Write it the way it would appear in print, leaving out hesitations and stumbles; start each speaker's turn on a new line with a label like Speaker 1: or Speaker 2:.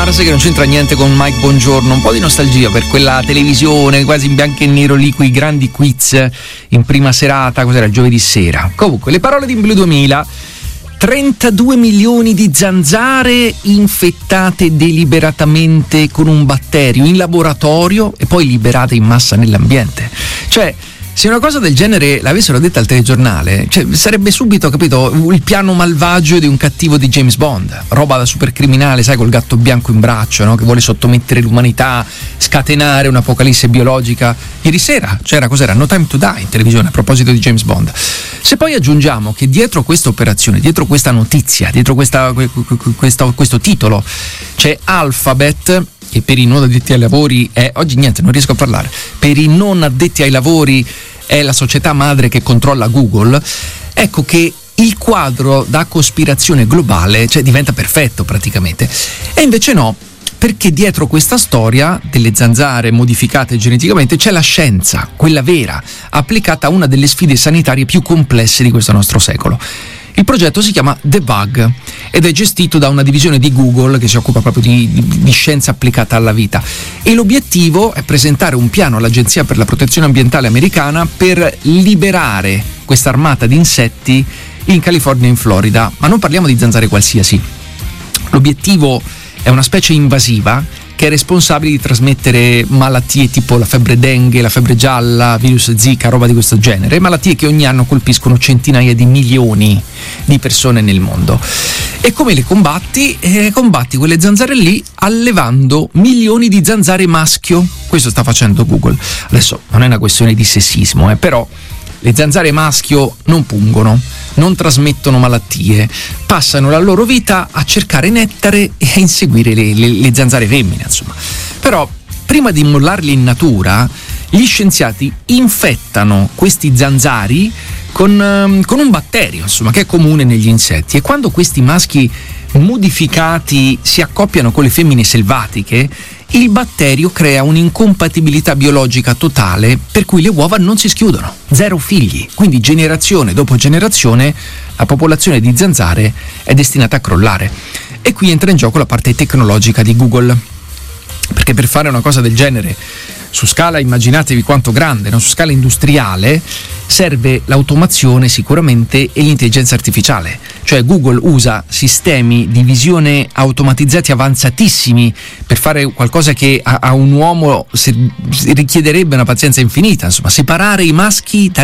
Speaker 1: Mars, che non c'entra niente con Mike Bongiorno, un po' di nostalgia per quella televisione quasi in bianco e nero lì, quei grandi quiz in prima serata, cos'era, il giovedì sera. Comunque, le parole di Blue 2000: 32 milioni di zanzare infettate deliberatamente con un batterio in laboratorio e poi liberate in massa nell'ambiente. Cioè, se una cosa del genere l'avessero detta al telegiornale, cioè, sarebbe subito, capito, il piano malvagio di un cattivo di James Bond, roba da supercriminale, sai, col gatto bianco in braccio, no? Che vuole sottomettere l'umanità, scatenare un'apocalisse biologica. Ieri sera cos'era? No Time to Die in televisione a proposito di James Bond. Se poi aggiungiamo che dietro questa operazione, dietro questa notizia, dietro questo titolo c'è Alphabet, che per i non addetti ai lavori è, oggi niente, non riesco a parlare, per i non addetti ai lavori è la società madre che controlla Google, ecco che il quadro da cospirazione globale, cioè, diventa perfetto praticamente. E invece no, perché dietro questa storia delle zanzare modificate geneticamente c'è la scienza, quella vera, applicata a una delle sfide sanitarie più complesse di questo nostro secolo. Il progetto si chiama The Bug ed è gestito da una divisione di Google che si occupa proprio di scienza applicata alla vita, e l'obiettivo è presentare un piano all'Agenzia per la Protezione Ambientale americana per liberare questa armata di insetti in California e in Florida. Ma non parliamo di zanzare qualsiasi. L'obiettivo è una specie invasiva che è responsabile di trasmettere malattie tipo la febbre dengue, la febbre gialla, virus Zika, roba di questo genere, malattie che ogni anno colpiscono centinaia di milioni di persone nel mondo. E come le combatti? Combatti quelle zanzare lì allevando milioni di zanzare maschio. Questo sta facendo Google. Adesso non è una questione di sessismo, però le zanzare maschio non pungono, non trasmettono malattie, passano la loro vita a cercare nettare e a inseguire le zanzare femmine, insomma. Però prima di mollarli in natura, gli scienziati infettano questi zanzari con un batterio, insomma, che è comune negli insetti, e quando questi maschi modificati si accoppiano con le femmine selvatiche, il batterio crea un'incompatibilità biologica totale per cui le uova non si schiudono, 0 figli, quindi generazione dopo generazione la popolazione di zanzare è destinata a crollare. E qui entra in gioco la parte tecnologica di Google, perché per fare una cosa del genere su scala, immaginatevi quanto grande, no? Su scala industriale, serve l'automazione sicuramente e l'intelligenza artificiale. Cioè Google usa sistemi di visione automatizzati avanzatissimi per fare qualcosa che a un uomo richiederebbe una pazienza infinita, insomma, separare i maschi